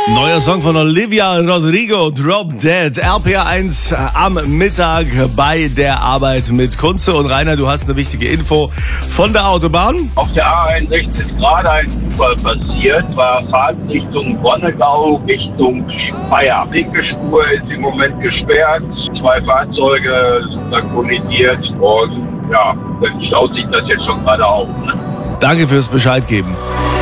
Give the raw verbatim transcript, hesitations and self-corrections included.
Neuer Song von Olivia Rodrigo, Drop Dead, R P R eins am Mittag bei der Arbeit mit Kunze. Und Rainer, du hast eine wichtige Info von der Autobahn. Auf der A einundsechzig ist gerade ein Unfall passiert, war Fahrt Richtung Wonnegau, Richtung Speyer. Die linke Spur ist im Moment gesperrt, zwei Fahrzeuge sind da kollidiert und ja, dann staut sich das jetzt schon gerade auf. Danke fürs Bescheid geben.